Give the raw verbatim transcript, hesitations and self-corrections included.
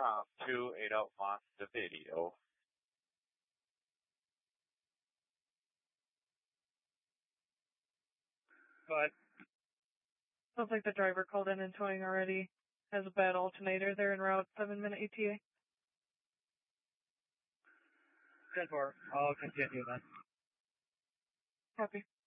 com two Ada Montevideo. But sounds like the driver called in and towing already. Has a bad alternator there en route, seven minute E T A. ten four, I'll continue then. Copy.